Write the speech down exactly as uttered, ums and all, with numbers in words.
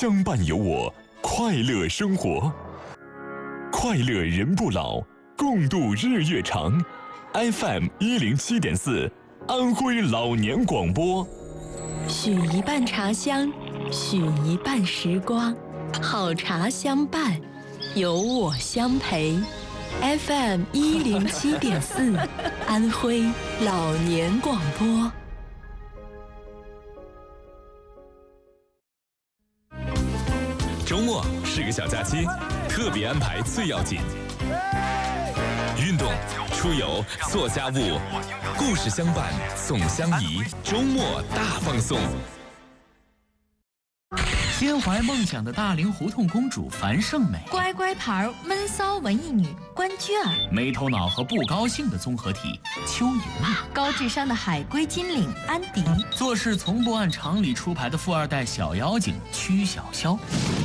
相伴有我，快乐生活。快乐人不老，共度日月长。F M 一零七点四，安徽老年广播。 许一半茶香，许一半时光，好茶相伴，有我相陪。F M 一零七点四，安徽老年广播。 周末是个小假期，特别安排最要紧。运动、出游、做家务，故事相伴，总相宜。周末大放送。 心怀梦想的大龄胡同公主樊胜美， 乖乖牌闷骚文艺女关雎尔， 没头脑和不高兴的综合体邱莹莹， 高智商的海归金领安迪， 做事从不按常理出牌的富二代小妖精曲筱绡。